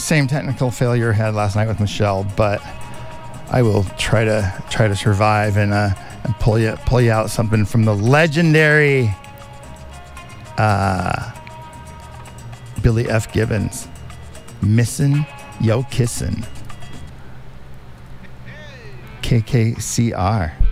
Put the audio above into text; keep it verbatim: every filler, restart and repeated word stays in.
same technical failure I had last night with Michelle, but I will try to try to survive and uh, and pull you pull you out something from the legendary uh, Billy F. Gibbons, "Missin' Yo Kissin'." K K C R.